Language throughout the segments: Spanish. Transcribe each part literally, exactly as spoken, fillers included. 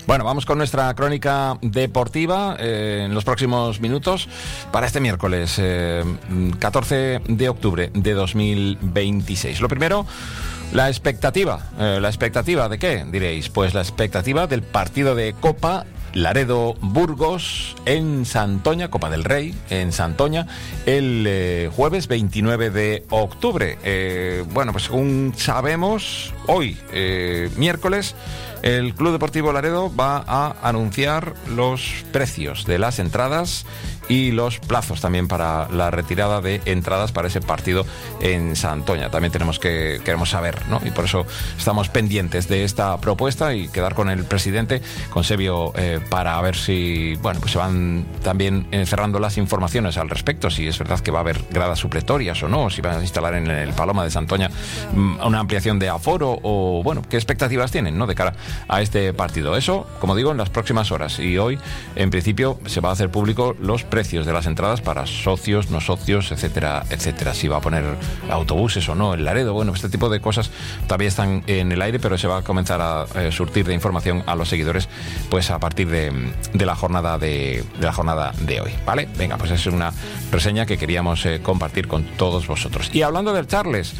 Bueno, vamos con nuestra crónica deportiva eh, en los próximos minutos para este miércoles eh, catorce de octubre de dos mil veintiséis. Lo primero, la expectativa. Eh, ¿La expectativa de qué? Diréis, pues la expectativa del partido de Copa Laredo-Burgos en Santoña, Copa del Rey en Santoña, el eh, jueves veintinueve de octubre. Eh, bueno, pues según sabemos, hoy, eh, miércoles, el Club Deportivo Laredo va a anunciar los precios de las entradas y los plazos también para la retirada de entradas para ese partido en Santoña. También tenemos que queremos saber, ¿no? Y por eso estamos pendientes de esta propuesta y quedar con el presidente, con Sebio, eh, para ver si, bueno, pues se van también cerrando las informaciones al respecto, si es verdad que va a haber gradas supletorias o no, si van a instalar en el Paloma de Santoña una ampliación de aforo o, bueno, qué expectativas tienen, ¿no?, de cara a este partido. Eso, como digo, en las próximas horas. Y hoy, en principio, se va a hacer público los precios precios de las entradas para socios, no socios, etcétera, etcétera. Si va a poner autobuses o no en Laredo, bueno, este tipo de cosas todavía están en el aire, pero se va a comenzar a eh, surtir de información a los seguidores, pues a partir de, de la jornada de, de la jornada de hoy, ¿vale? Venga, pues es una reseña que queríamos eh, compartir con todos vosotros. Y hablando del Charles,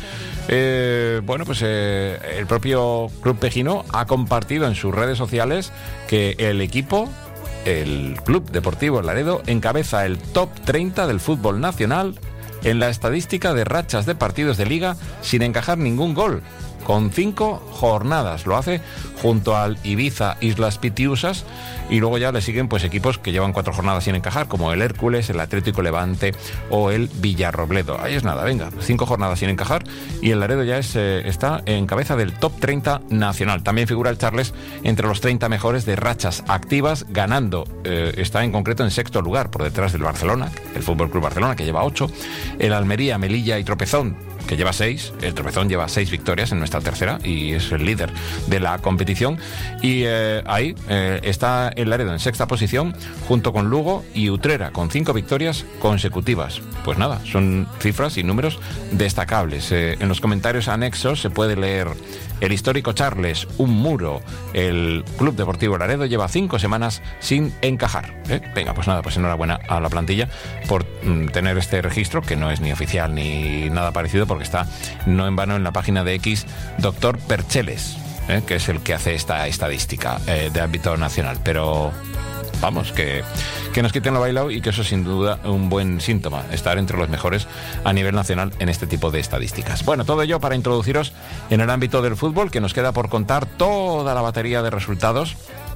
eh, bueno, pues eh, el propio Club Pejino ha compartido en sus redes sociales que el equipo, el Club Deportivo Laredo, encabeza el top treinta del fútbol nacional en la estadística de rachas de partidos de liga sin encajar ningún gol, con cinco jornadas. Lo hace junto al Ibiza Islas Pitiusas, y luego ya le siguen pues equipos que llevan cuatro jornadas sin encajar, como el Hércules, el Atlético Levante o el Villarrobledo. Ahí es nada, venga, cinco jornadas sin encajar y el Laredo ya es, eh, está en cabeza del top treinta nacional. También figura el Charles entre los treinta mejores de rachas activas, ganando, eh, está en concreto en sexto lugar, por detrás del Barcelona, el Fútbol Club Barcelona, que lleva ocho, el Almería, Melilla y Tropezón, que lleva seis, el Tropezón lleva seis victorias en nuestra tercera y es el líder de la competición, y eh, ahí eh, está el Laredo en sexta posición junto con Lugo y Utrera con cinco victorias consecutivas. Pues nada, son cifras y números destacables. Eh, en los comentarios anexos se puede leer: el histórico Charles, un muro. El Club Deportivo Laredo lleva cinco semanas sin encajar. ¿Eh? Venga, pues nada, pues enhorabuena a la plantilla por mm, tener este registro, que no es ni oficial ni nada parecido, porque está no en vano en la página de X Doctor Percheles, ¿eh? que es el que hace esta estadística eh, de ámbito nacional. Pero vamos, que, que nos quiten lo bailado, y que eso es sin duda un buen síntoma, estar entre los mejores a nivel nacional en este tipo de estadísticas. Bueno, todo ello para introduciros en el ámbito del fútbol, que nos queda por contar toda la batería de resultados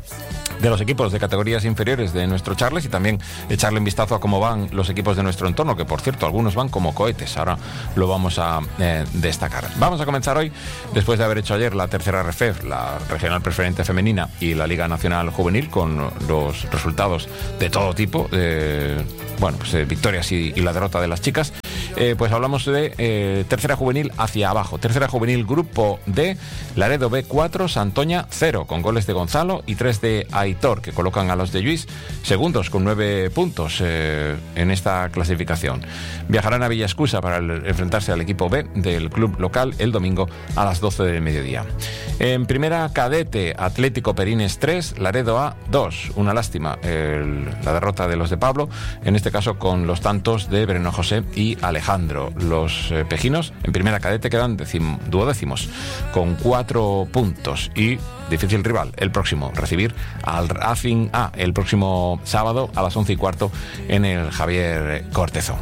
de los equipos de categorías inferiores de nuestro Charles, y también echarle un vistazo a cómo van los equipos de nuestro entorno, que por cierto algunos van como cohetes. Ahora lo vamos a eh, destacar. Vamos a comenzar hoy, después de haber hecho ayer la tercera R F E F, la Regional Preferente Femenina, y la Liga Nacional Juvenil, con los resultados de todo tipo, eh, bueno, pues eh, victorias y, y la derrota de las chicas. Eh, pues hablamos de eh, tercera juvenil hacia abajo. Tercera juvenil grupo D, Laredo B cuatro, Santoña cero, con goles de Gonzalo y tres de Aitor, que colocan a los de Lluís segundos con nueve puntos eh, en esta clasificación. Viajarán a Villascusa para el, enfrentarse al equipo B del club local el domingo a las doce del mediodía. En primera cadete, Atlético Perines tres, Laredo A dos. Una lástima el, la derrota de los de Pablo, en este caso con los tantos de Breno José y Alejandro. Los eh, pejinos en primera cadete quedan decim, duodécimos con cuatro puntos, y difícil rival el próximo, recibir al Racing A el próximo sábado a las once y cuarto en el Javier Cortezón.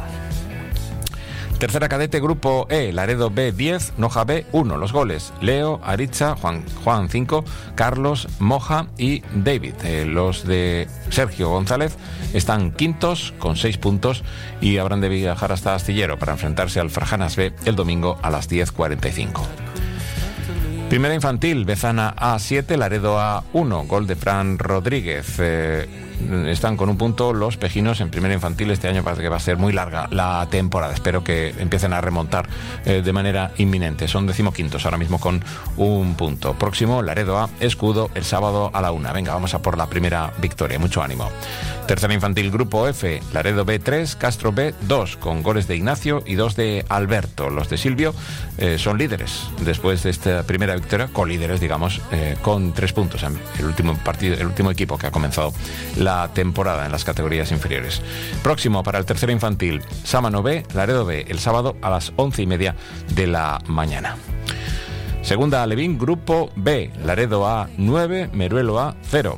Tercera cadete, grupo E, Laredo B diez, Noja B uno. Los goles: Leo, Aritza, Juan, Juan cinco, Carlos, Moja y David. Eh, los de Sergio González están quintos con seis puntos y habrán de viajar hasta Astillero para enfrentarse al Frajanas B el domingo a las diez cuarenta y cinco. Primera infantil, Bezana A siete, Laredo A uno, gol de Fran Rodríguez. Eh, están con un punto los pejinos en primera infantil. Este año parece que va a ser muy larga la temporada. Espero que empiecen a remontar eh, de manera inminente. Son decimoquintos ahora mismo con un punto. Próximo, Laredo A, Escudo, el sábado a la una. Venga, vamos a por la primera victoria. Mucho ánimo. Tercera infantil, Grupo F, Laredo B tres, Castro B dos, con goles de Ignacio y dos de Alberto. Los de Silvio eh, son líderes después de esta primera victoria, colíderes, digamos, eh, con tres puntos. El último partido, el último equipo que ha comenzado la temporada en las categorías inferiores. Próximo para el tercero infantil, Sámano B, Laredo B, el sábado a las once y media de la mañana. Segunda Alevín, Grupo B, Laredo A nueve, Meruelo A cero.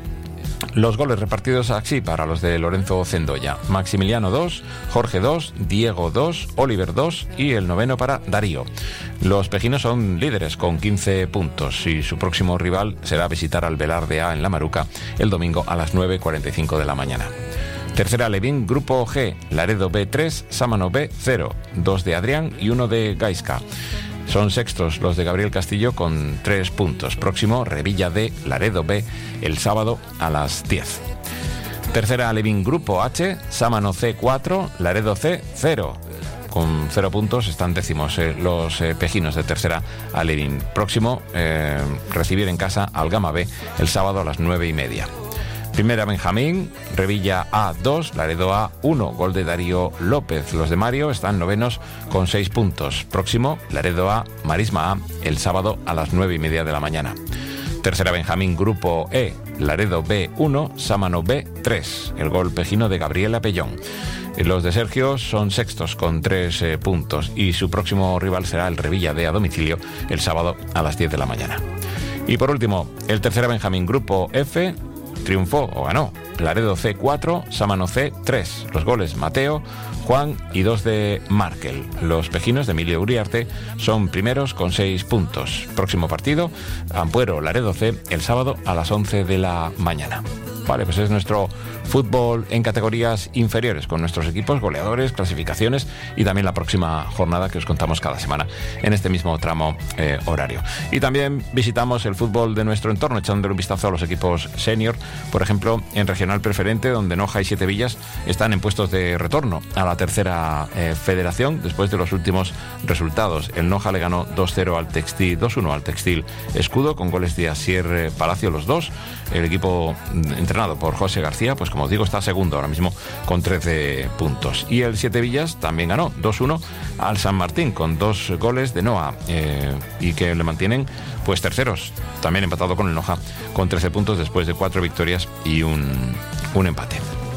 Los goles repartidos así para los de Lorenzo Cendoya: Maximiliano dos, Jorge dos, Diego dos, Oliver dos y el noveno para Darío. Los pejinos son líderes con quince puntos y su próximo rival será visitar al Velarde A en La Maruca el domingo a las nueve y cuarenta y cinco de la mañana. Tercera Alevín, Grupo G, Laredo B tres, Sámano B cero, dos de Adrián y uno de Gaisca. Son sextos los de Gabriel Castillo con tres puntos. Próximo, Revilla D, Laredo B, el sábado a las diez. Tercera Alevín, Grupo H, Sámano C cuatro, Laredo C cero. Con cero puntos están décimos eh, los eh, pejinos de tercera Alevín. Próximo, eh, recibir en casa al Gama B el sábado a las nueve y media. Primera Benjamín, Revilla A dos, Laredo A uno, gol de Darío López. Los de Mario están novenos con seis puntos. Próximo, Laredo A, Marisma A, el sábado a las nueve y media de la mañana. Tercera Benjamín, Grupo E, Laredo B uno, Sámano B tres, el gol pejino de Gabriela Pellón. Los de Sergio son sextos con tres eh, puntos y su próximo rival será el Revilla D a domicilio el sábado a las diez de la mañana. Y por último, el tercera Benjamín, Grupo F, triunfó o ganó Laredo C cuatro, Sámano C tres. Los goles Mateo, Juan y dos de Markel. Los pejinos de Emilio Uriarte son primeros con seis puntos. Próximo partido, Ampuero Laredo C, el sábado a las once de la mañana. Vale, pues es nuestro fútbol en categorías inferiores, con nuestros equipos, goleadores, clasificaciones y también la próxima jornada que os contamos cada semana en este mismo tramo eh, horario. Y también visitamos el fútbol de nuestro entorno, echándole un vistazo a los equipos senior, por ejemplo, en Regional Preferente, donde Noja y Siete Villas están en puestos de retorno a la tercera eh, federación después de los últimos resultados. El Noja le ganó dos cero al Textil, dos uno al Textil Escudo, con goles de Asier Palacio los dos. El equipo entrenado por José García, pues como os digo, está segundo ahora mismo con trece puntos. Y el Siete Villas también ganó dos uno al San Martín con dos goles de Noa eh, y que le mantienen pues terceros, también empatado con el Noja con trece puntos después de cuatro victorias y un, un empate.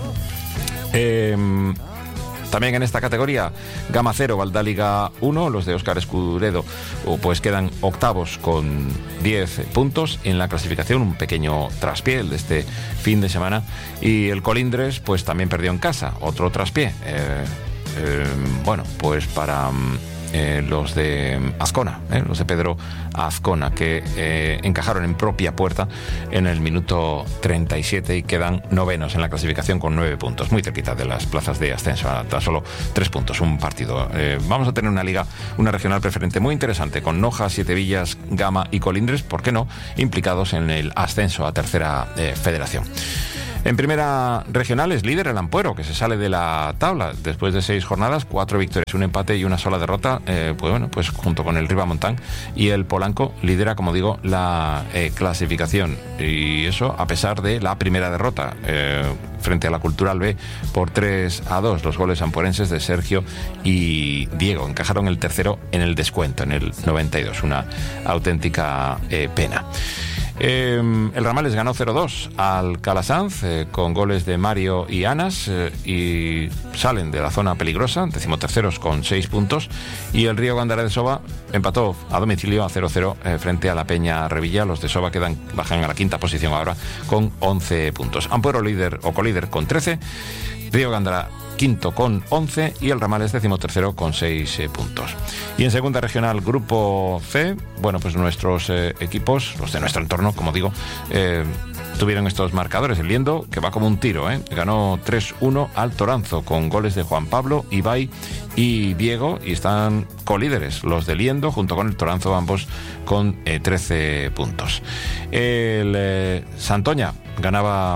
Eh, También en esta categoría, Gama cero, Valdáliga uno, los de Óscar Escuredo pues quedan octavos con diez puntos en la clasificación, un pequeño traspié el de este fin de semana, y el Colindres pues también perdió en casa, otro traspié. Eh, eh, bueno, pues para eh, los de Azcona, eh, los de Pedro Azcona, que eh, encajaron en propia puerta en el minuto treinta y siete y quedan novenos en la clasificación con nueve puntos, muy cerquita de las plazas de ascenso, a tan solo tres puntos, un partido. Eh, vamos a tener una liga, una regional preferente muy interesante, con Noja, Siete Villas, Gama y Colindres, ¿por qué no?, implicados en el ascenso a tercera eh, federación. En primera regional es líder el Ampuero, que se sale de la tabla después de seis jornadas, cuatro victorias, un empate y una sola derrota. Eh, pues bueno, pues junto con el Ribamontán y el Polanco lidera, como digo, la eh, clasificación, y eso a pesar de la primera derrota eh, frente a la Cultural B por tres a dos. Los goles ampuerenses de Sergio y Diego encajaron el tercero en el descuento, en el noventa y dos, una auténtica eh, pena. Eh, el Ramales ganó cero dos al Calasanz eh, con goles de Mario y Anas eh, y salen de la zona peligrosa, decimoterceros con seis puntos, y el Río Gándara de Soba empató a domicilio a cero cero eh, frente a la Peña Revilla. Los de Soba quedan, bajan a la quinta posición ahora con once puntos. Ampuero líder o colíder con trece, Río Gándara quinto con once y el Ramales decimotercero con seis eh, puntos. Y en segunda regional, Grupo C, bueno, pues nuestros eh, equipos, los de nuestro entorno, como digo, eh, tuvieron estos marcadores. El Liendo, que va como un tiro, ¿eh? ganó tres uno al Toranzo con goles de Juan Pablo, Ibai y Diego, y están colíderes los de Liendo junto con el Toranzo, ambos con eh, trece puntos. El eh, Santoña ganaba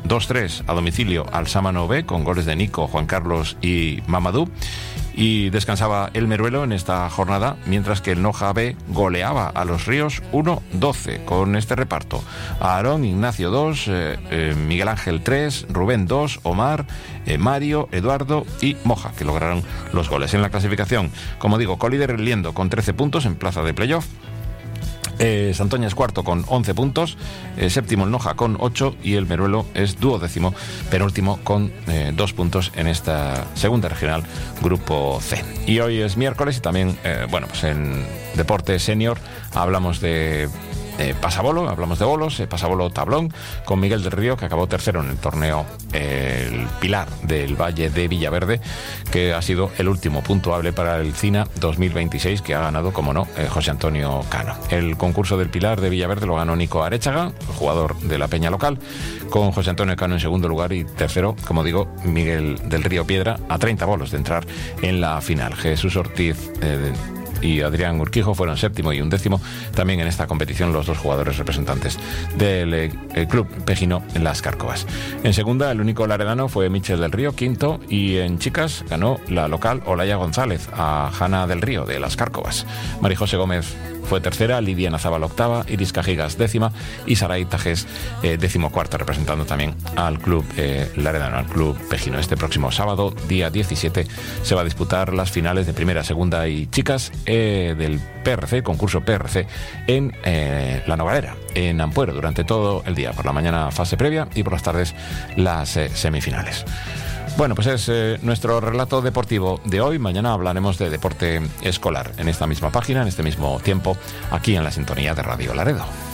dos tres a domicilio al Sámano B, con goles de Nico, Juan Carlos y Mamadou. Y descansaba el Meruelo en esta jornada, mientras que el Noja B goleaba a los Ríos uno doce con este reparto: Aarón, Ignacio dos, eh, eh, Miguel Ángel tres, Rubén dos, Omar, eh, Mario, Eduardo y Moja, que lograron los goles. En la clasificación, como digo, colíder el Liendo con trece puntos en plaza de playoff. Eh, Santoña es cuarto con once puntos, eh, séptimo el Noja con ocho y el Meruelo es duodécimo, penúltimo con eh, dos puntos en esta segunda regional, grupo C. Y hoy es miércoles y también, eh, bueno, pues en Deporte Senior hablamos de Eh, pasabolo, hablamos de bolos, eh, pasabolo tablón, con Miguel del Río, que acabó tercero en el torneo eh, el Pilar del Valle de Villaverde, que ha sido el último puntuable para el CINA dos mil veintiséis, que ha ganado, como no, eh, José Antonio Cano. El concurso del Pilar de Villaverde lo ganó Nico Arechaga, jugador de la Peña local, con José Antonio Cano en segundo lugar y tercero, como digo, Miguel del Río Piedra, a treinta bolos de entrar en la final. Jesús Ortiz eh, y Adrián Urquijo fueron séptimo y undécimo también en esta competición, los dos jugadores representantes del eh, club pejino en Las Cárcovas. En segunda, el único laredano fue Michel del Río, quinto, y en chicas ganó la local Olaya González a Jana del Río de Las Cárcovas. María José Gómez fue tercera, Lidia Nazábal octava, Iris Cajigas décima y Saray Tajes eh, décimo cuarta, representando también al club eh, laredano, al club pejino. Este próximo sábado, día diecisiete, se va a disputar las finales de primera, segunda y chicas eh, del P R C, concurso P R C, en eh, La Nogalera, en Ampuero, durante todo el día. Por la mañana fase previa y por las tardes las eh, semifinales. Bueno, pues es eh, nuestro relato deportivo de hoy. Mañana hablaremos de deporte escolar en esta misma página, en este mismo tiempo, aquí en la sintonía de Radio Laredo.